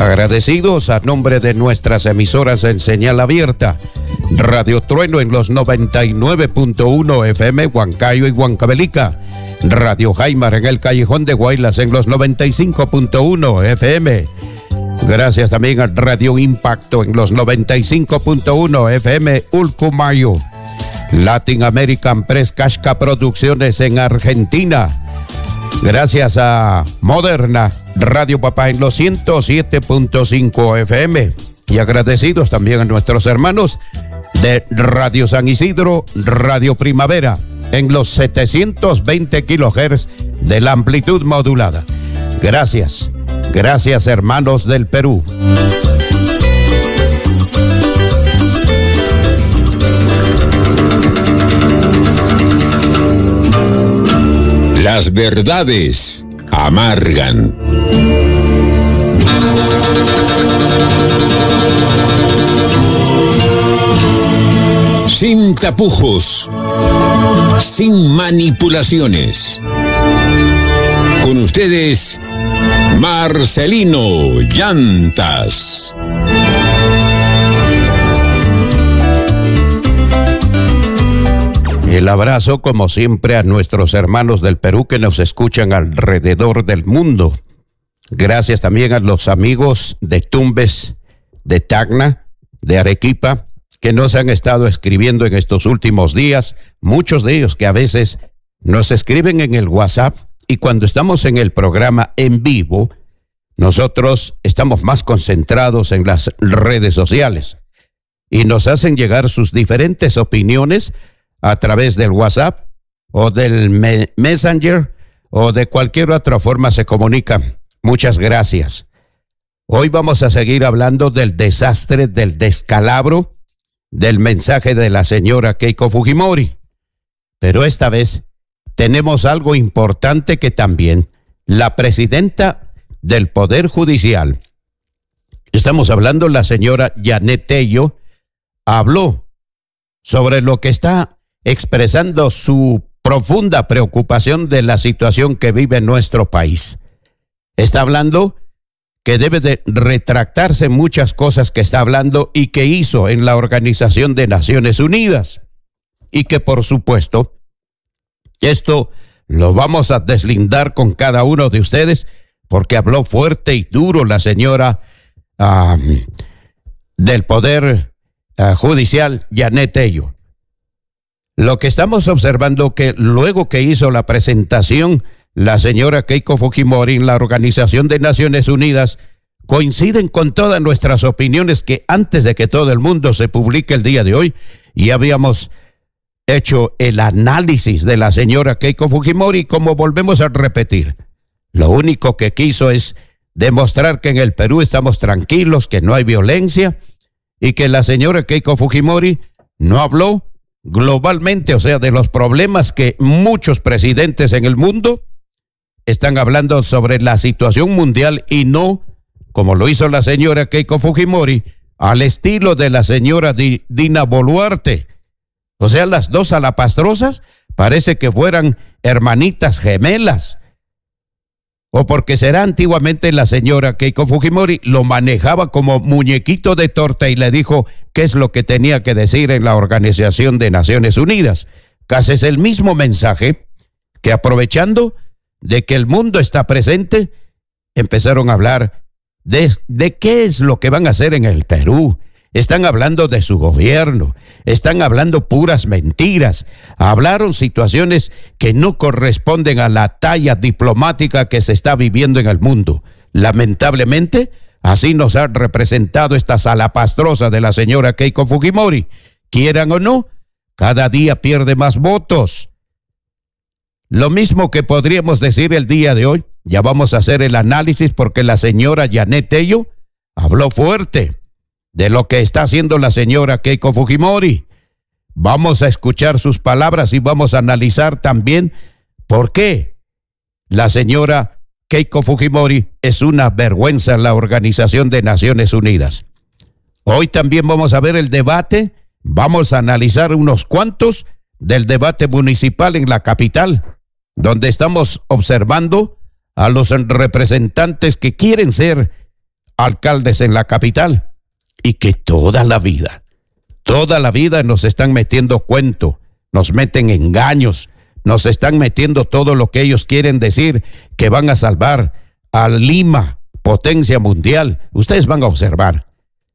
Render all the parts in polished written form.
Agradecidos a nombre de nuestras emisoras en señal abierta. Radio Trueno en los 99.1 FM, Huancayo y Huancavelica. Radio Jaimar en el Callejón de Guaylas en los 95.1 FM. Gracias también a Radio Impacto en los 95.1 FM, Ulcumayo. Latin American Press Casca Producciones en Argentina. Gracias a Moderna Radio Papá en los 107.5 FM. Y agradecidos también a nuestros hermanos de Radio San Isidro, Radio Primavera en los 720 kHz de la amplitud modulada. Gracias, gracias hermanos del Perú. Las verdades amargan. Sin tapujos, sin manipulaciones. Con ustedes, Marcelino Llantas. El abrazo, como siempre, a nuestros hermanos del Perú que nos escuchan alrededor del mundo. Gracias también a los amigos de Tumbes, de Tacna, de Arequipa, que nos han estado escribiendo en estos últimos días. Muchos de ellos que a veces nos escriben en el WhatsApp, y cuando estamos en el programa en vivo, nosotros estamos más concentrados en las redes sociales y nos hacen llegar sus diferentes opiniones a través del WhatsApp o del Messenger o de cualquier otra forma se comunican. Muchas gracias. Hoy vamos a seguir hablando del desastre, del descalabro, del mensaje de la señora Keiko Fujimori. Pero esta vez tenemos algo importante que también la presidenta del Poder Judicial, estamos hablando la señora Janet Tello, habló sobre lo que está expresando su profunda preocupación de la situación que vive nuestro país. Está hablando que debe de retractarse muchas cosas que está hablando y que hizo en la Organización de Naciones Unidas. Y que por supuesto, esto lo vamos a deslindar con cada uno de ustedes porque habló fuerte y duro la señora del Poder Judicial, Janet Tello. Lo que estamos observando que luego que hizo la presentación la señora Keiko Fujimori en la Organización de Naciones Unidas, coinciden con todas nuestras opiniones que antes de que todo el mundo se publique el día de hoy, ya habíamos hecho el análisis de la señora Keiko Fujimori. Como volvemos a repetir, lo único que quiso es demostrar que en el Perú estamos tranquilos, que no hay violencia y que la señora Keiko Fujimori no habló globalmente, o sea, de los problemas que muchos presidentes en el mundo están hablando sobre la situación mundial y no, como lo hizo la señora Keiko Fujimori, al estilo de la señora Dina Boluarte. O sea, las dos alapastrosas parece que fueran hermanitas gemelas. O porque será antiguamente la señora Keiko Fujimori lo manejaba como muñequito de torta y le dijo qué es lo que tenía que decir en la Organización de Naciones Unidas. Casi es el mismo mensaje que, aprovechando de que el mundo está presente, empezaron a hablar de qué es lo que van a hacer en el Perú. Están hablando de su gobierno, están hablando puras mentiras, hablaron situaciones que no corresponden a la talla diplomática que se está viviendo en el mundo. Lamentablemente, así nos ha representado esta salapastrosa de la señora Keiko Fujimori. Quieran o no, cada día pierde más votos. Lo mismo que podríamos decir el día de hoy, ya vamos a hacer el análisis porque la señora Janet Tello habló fuerte de lo que está haciendo la señora Keiko Fujimori. Vamos a escuchar sus palabras y vamos a analizar también por qué la señora Keiko Fujimori es una vergüenza en la Organización de Naciones Unidas. Hoy también vamos a ver el debate, vamos a analizar unos cuantos del debate municipal en la capital, donde estamos observando a los representantes que quieren ser alcaldes en la capital y que toda la vida nos están metiendo cuento, nos meten engaños, nos están metiendo todo lo que ellos quieren decir, que van a salvar a Lima, potencia mundial. Ustedes van a observar.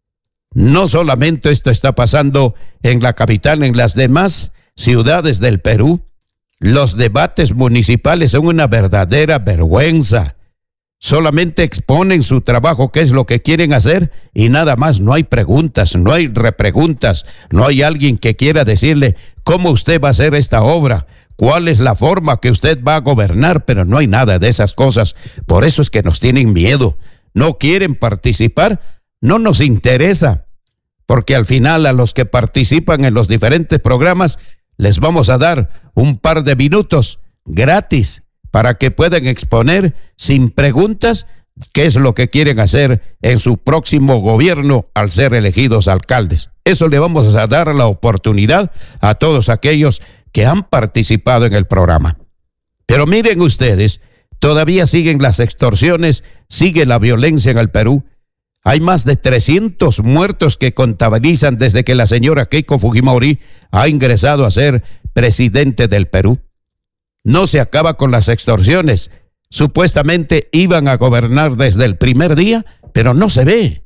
No solamente esto está pasando en la capital, en las demás ciudades del Perú, los debates municipales son una verdadera vergüenza. Solamente exponen su trabajo, qué es lo que quieren hacer y nada más. No hay preguntas, no hay repreguntas, no hay alguien que quiera decirle cómo usted va a hacer esta obra, cuál es la forma que usted va a gobernar, pero no hay nada de esas cosas. Por eso es que nos tienen miedo, no quieren participar, no nos interesa, porque al final a los que participan en los diferentes programas les vamos a dar un par de minutos gratis para que puedan exponer sin preguntas qué es lo que quieren hacer en su próximo gobierno al ser elegidos alcaldes. Eso le vamos a dar la oportunidad a todos aquellos que han participado en el programa. Pero miren ustedes, todavía siguen las extorsiones, sigue la violencia en el Perú. Hay más de 300 muertos que contabilizan desde que la señora Keiko Fujimori ha ingresado a ser presidente del Perú. No se acaba con las extorsiones. Supuestamente iban a gobernar desde el primer día, pero no se ve.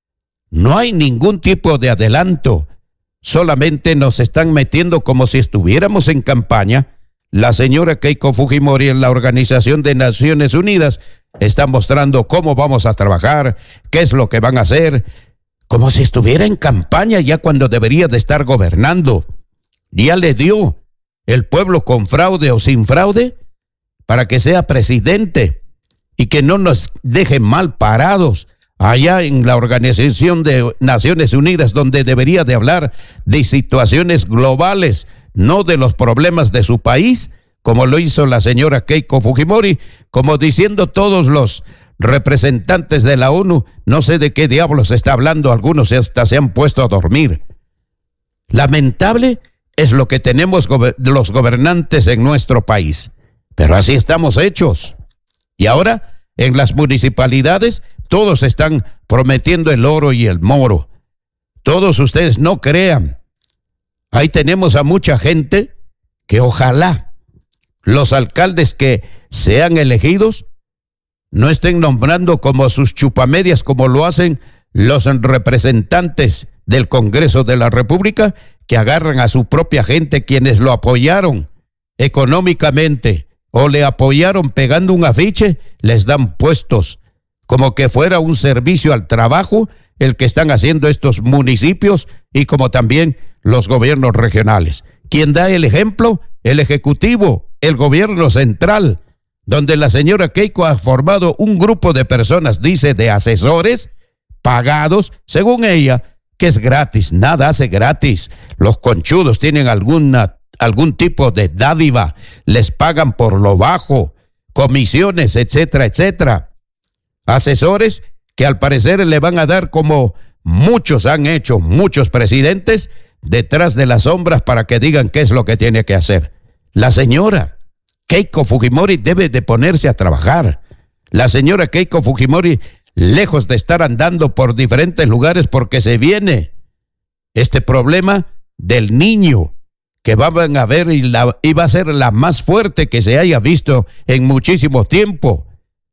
No hay ningún tipo de adelanto. Solamente nos están metiendo como si estuviéramos en campaña. La señora Keiko Fujimori en la Organización de Naciones Unidas está mostrando cómo vamos a trabajar, qué es lo que van a hacer, como si estuviera en campaña ya cuando debería de estar gobernando. Ya le dio el pueblo con fraude o sin fraude para que sea presidente y que no nos deje mal parados allá en la Organización de Naciones Unidas, donde debería de hablar de situaciones globales, no de los problemas de su país, como lo hizo la señora Keiko Fujimori, como diciendo todos los representantes de la ONU, no sé de qué diablos está hablando, algunos hasta se han puesto a dormir. Lamentable es lo que tenemos los gobernantes en nuestro país, pero así estamos hechos. Y ahora, en las municipalidades, todos están prometiendo el oro y el moro. Todos ustedes no crean. Ahí tenemos a mucha gente que ojalá los alcaldes que sean elegidos no estén nombrando como sus chupamedias, como lo hacen los representantes del Congreso de la República, que agarran a su propia gente, quienes lo apoyaron económicamente o le apoyaron pegando un afiche, les dan puestos, como que fuera un servicio al trabajo el que están haciendo estos municipios y como también los gobiernos regionales. ¿Quién da el ejemplo? El Ejecutivo, el gobierno central, donde la señora Keiko ha formado un grupo de personas, dice, de asesores pagados, según ella, que es gratis. Nada hace gratis. Los conchudos tienen algún tipo de dádiva, les pagan por lo bajo, comisiones, etcétera, etcétera. Asesores que al parecer le van a dar, como muchos han hecho, muchos presidentes, detrás de las sombras para que digan qué es lo que tiene que hacer. La señora Keiko Fujimori debe de ponerse a trabajar. La señora Keiko Fujimori, lejos de estar andando por diferentes lugares, porque se viene este problema del niño que van a ver y va a ser la más fuerte que se haya visto en muchísimo tiempo.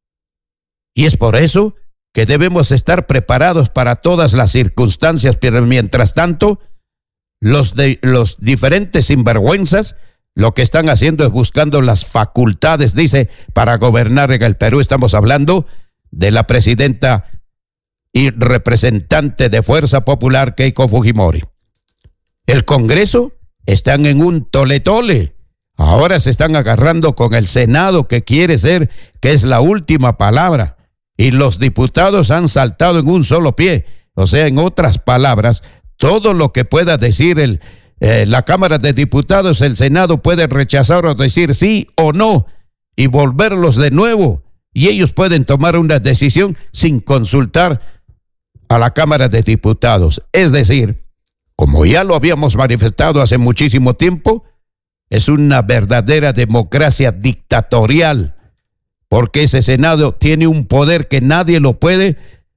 Y es por eso que debemos estar preparados para todas las circunstancias, pero mientras tanto, los diferentes sinvergüenzas lo que están haciendo es buscando las facultades, dice, para gobernar en el Perú. Estamos hablando de la presidenta y representante de Fuerza Popular, Keiko Fujimori. El Congreso están en un tole-tole. Ahora se están agarrando con el Senado, que quiere ser, que es la última palabra. Y los diputados han saltado en un solo pie. O sea, en otras palabras, todo lo que pueda decir la Cámara de Diputados, el Senado puede rechazar o decir sí o no y volverlos de nuevo. Y ellos pueden tomar una decisión sin consultar a la Cámara de Diputados. Es decir, como ya lo habíamos manifestado hace muchísimo tiempo, es una verdadera democracia dictatorial, porque ese Senado tiene un poder que nadie lo puede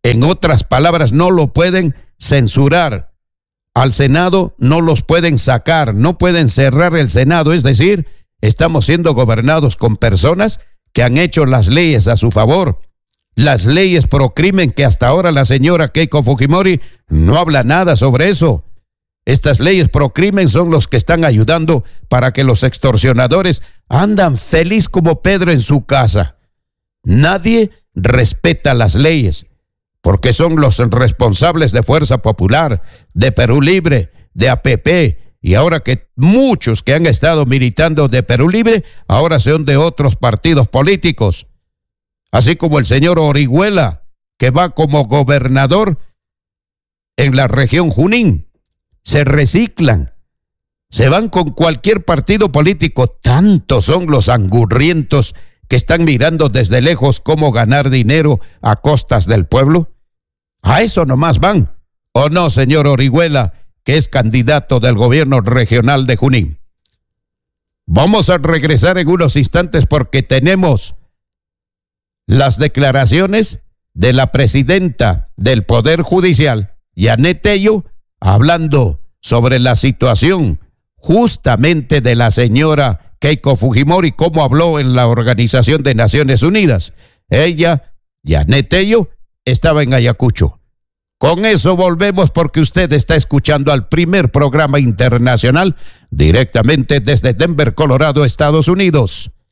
En otras palabras, no lo pueden censurar. Al Senado no los pueden sacar, no pueden cerrar el Senado. Es decir, estamos siendo gobernados con personas que han hecho las leyes a su favor. Las leyes pro crimen, que hasta ahora la señora Keiko Fujimori no habla nada sobre eso. Estas leyes pro crimen son los que están ayudando para que los extorsionadores andan feliz como Pedro en su casa. Nadie respeta las leyes, porque son los responsables de Fuerza Popular, de Perú Libre, de APP, y ahora que muchos que han estado militando de Perú Libre, ahora son de otros partidos políticos. Así como el señor Orihuela, que va como gobernador en la región Junín. Se reciclan, se van con cualquier partido político. Tantos son los angurrientos que están mirando desde lejos cómo ganar dinero a costas del pueblo. A eso nomás van. ¿O no, señor Orihuela, que es candidato del gobierno regional de Junín? Vamos a regresar en unos instantes porque tenemos las declaraciones de la presidenta del Poder Judicial, Janet Tello, hablando sobre la situación justamente de la señora Keiko Fujimori, cómo habló en la Organización de Naciones Unidas. Ella, Janet Tello, estaba en Ayacucho. Con eso volvemos porque usted está escuchando al primer programa internacional directamente desde Denver, Colorado, Estados Unidos.